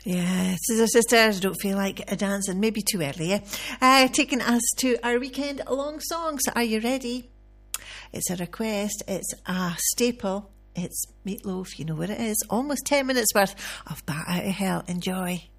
Yeah, sisters, don't feel like a dancing, maybe too early, yeah? Taking us to our weekend long songs. Are you ready? It's a request, it's a staple, it's Meatloaf, you know what it is. Almost 10 minutes worth of Bat Out of Hell. Enjoy.